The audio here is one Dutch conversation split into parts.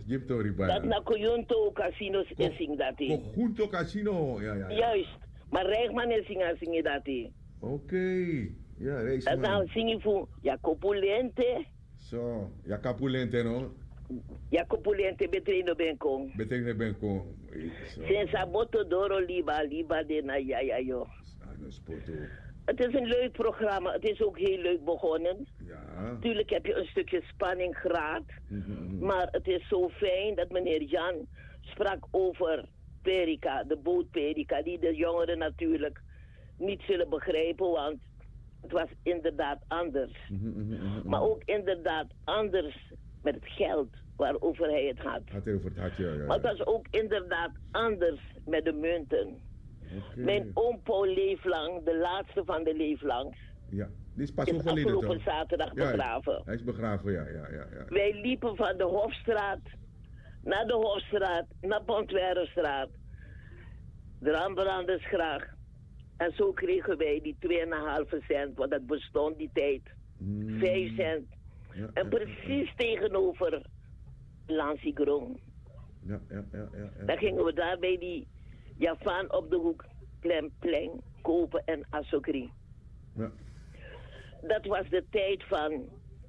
Jip Tori bij. Dat na Coyunto casinos in sing dat hij. Conjunto Casino, ja, ja. Juist. Maar Rijksman in sing dat hij. Oké. Ja, Dat Reisman. nou zing je voor Jacopulente. Zo, ja, Capulente, no? Jacopulente betreno benkong. Betekent ben kon. Senza boto doro liba de na ja joh. Het is een leuk programma. Het is ook heel leuk begonnen. Ja. Tuurlijk heb je een stukje spanning gehad. Maar het is zo fijn dat meneer Jan sprak over Perica, de boot Perica, die de jongeren natuurlijk niet zullen begrijpen, want het was inderdaad anders. Maar ook inderdaad anders met het geld waarover hij het had. Had hij over het had, ja. Maar het was ook inderdaad anders met de munten. Okay. Mijn oom Paul Leeflang, de laatste van de Leeflangs, Ja, die is pas is overleden toch? afgelopen zaterdag begraven. Hij is begraven, ja. Wij liepen van de Hofstraat naar de Hofstraat, naar Pontwerrenstraat, de Rambrandersgracht. En zo kregen wij die 2,5 cent, want dat bestond die tijd. 5 cent. Ja, en precies tegenover Lansigron. Ja. Dan gingen we daar bij die Javaan op de hoek pleng kopen en asokri. Ja. Dat was de tijd van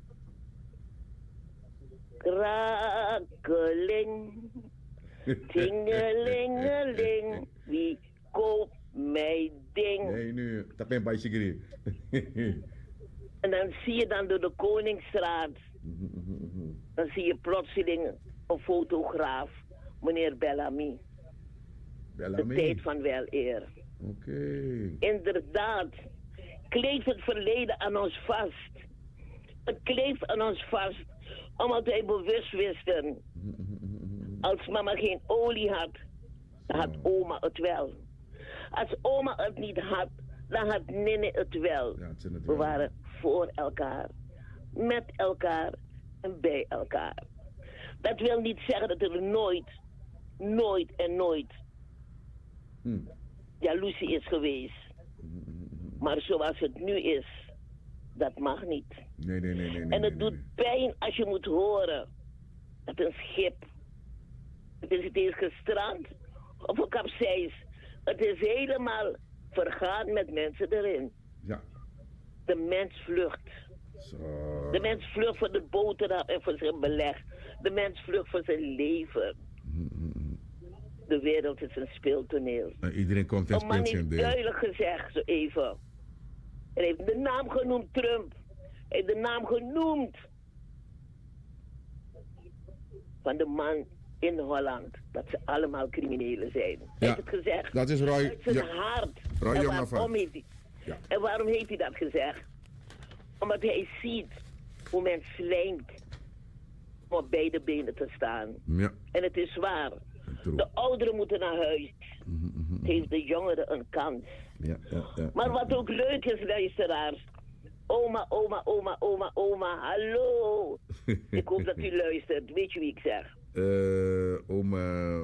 krakeling, tingelingeling, wie koopt mij ding? Nee, nu, dat ben bij Sigri. En dan zie je dan door de Koningsstraat, dan zie je plotseling een fotograaf, meneer Bellamy. De tijd van weleer. Oké. Inderdaad, kleeft het verleden aan ons vast. Het kleeft aan ons vast, omdat wij bewust wisten. Als mama geen olie had, dan had oma het wel. Als oma het niet had, dan had Nene het wel. Ja, het We waren voor elkaar, met elkaar en bij elkaar. Dat wil niet zeggen dat er nooit jaloezie is geweest. Maar zoals het nu is, dat mag niet. Nee. En het doet pijn als je moet horen dat een schip, het is niet eens gestrand of een kapseis. Het is helemaal vergaan met mensen erin. Ja. De mens vlucht. Zo. De mens vlucht voor de boterham en voor zijn beleg. De mens vlucht voor zijn leven. De wereld is een speeltoneel. Iedereen komt in een man heeft speeltoneel. duidelijk gezegd, zo even. Hij heeft de naam genoemd, Trump. Hij heeft de naam genoemd van de man in Holland. Dat ze allemaal criminelen zijn. Hij heeft het gezegd. Dat is Roy. Uit zijn hart. Roy En Jongevaart. waarom heeft hij... Ja. En waarom heeft hij dat gezegd? Omdat hij ziet hoe men slijmt om op beide benen te staan. Ja. En het is waar. De ouderen moeten naar huis. Geef de jongeren een kans. Ja. Maar wat ook leuk is, luisteraars. Oma, hallo. Ik hoop dat u luistert. Weet je wie ik zeg? Oma...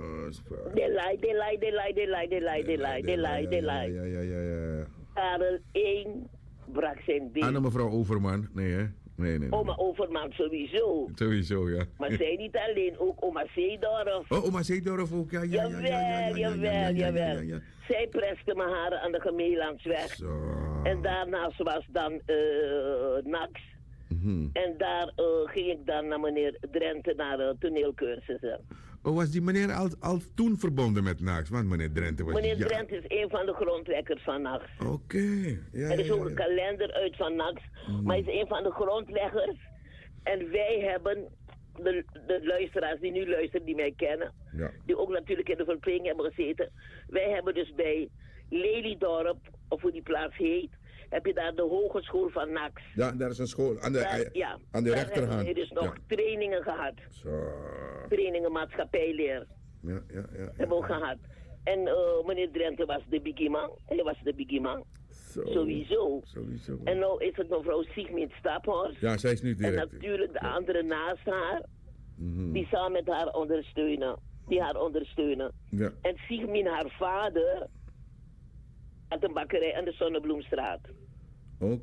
Delay. Ja. Karel 1 brak zijn been. Anne mevrouw Overman. Nee, hè? Nee. Oma Overman sowieso. Sowieso, ja. Maar zij niet alleen, ook oma Zeedorf. Oh, oma Zeedorf ook, ja. Jawel. Zij preste mijn haren aan de Gemeelandsweg. Zo. En daarnaast was dan Nax. En daar ging ik dan naar meneer Drenthe naar toneelcursussen. Oh, was die meneer al toen verbonden met NAX? Want meneer Drenthe was... Meneer Drenthe is een van de grondleggers van NAX. Oké. Er is ook een kalender uit van NAX. Maar hij is een van de grondleggers. En wij hebben, de luisteraars die nu luisteren, die mij kennen... die ook natuurlijk in de verpleging hebben gezeten... wij hebben dus bij Lelydorp, of hoe die plaats heet... heb je daar de hogeschool van NAX. Ja, daar is een school aan de rechterhand. Daar hebben we dus nog trainingen gehad. Zo. Trainingen maatschappijleer. Ja. Hebben we ook gehad. En meneer Drenthe was de bigieman. Hij was de bigieman. Sowieso. En nou is het mevrouw Sigmund Staphorst. Ja, zij is nu direct. En natuurlijk de andere naast haar. Die samen met haar ondersteunen. Die haar ondersteunen. Ja. En Sigmund, haar vader... had een bakkerij aan de Zonnebloemstraat.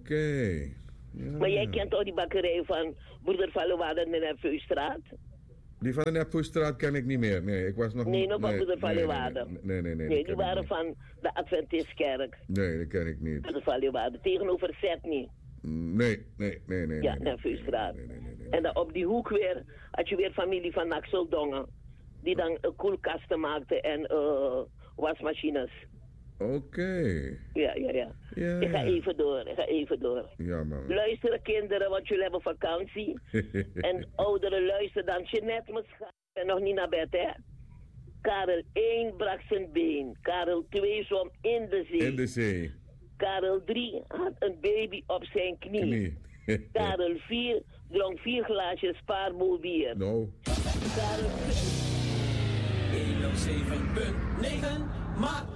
Oké. Maar jij kent toch die bakkerij van broeder Vallewaarden in de Vuurstraat? Die van de Nepvoestraat ken ik niet meer. Nee, ik was nog Nee, niet... nog op de Vallewaarde. Nee, Nee, dat die ken ik waren niet. van de Adventistkerk. Nee, dat ken ik niet. De Vallewaarde. Tegenover Zetnie. Nee. Ja, Nepvoestraat. Nee. En dan op die hoek weer had je weer familie van Naxeldongen. Die dan koelkasten maakten en wasmachines. Oké. Ja. Ja, Ik ga ja. even door. Ja, man. Luisteren kinderen, want jullie hebben vakantie. En ouderen luisteren dan. Jeanette, mijn schat, ik ben nog niet naar bed, hè? Karel 1 brak zijn been. Karel 2 zwom in de zee. In de zee. Karel 3 had een baby op zijn knie. Karel 4 dronk 4 glaasjes spaarmobier. Nou. Karel 107.9 maakt